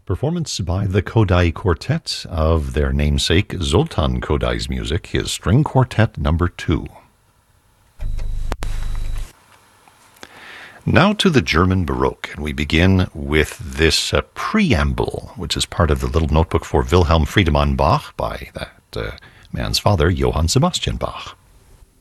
Performance by the Kodály Quartet of their namesake Zoltán Kodály's music, his String Quartet No. 2. Now to the German Baroque, and we begin with this preamble, which is part of the little notebook for Wilhelm Friedemann Bach by that man's father, Johann Sebastian Bach.